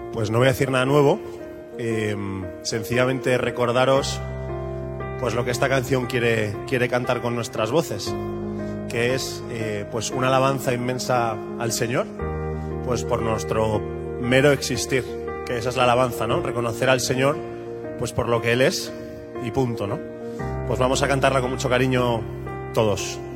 Pues no voy a decir nada nuevo, sencillamente recordaros pues lo que esta canción quiere cantar con nuestras voces, que es pues una alabanza inmensa al Señor, pues por nuestro mero existir, que esa es la alabanza, ¿no? Reconocer al Señor pues por lo que Él es y punto, ¿no? Pues vamos a cantarla con mucho cariño todos.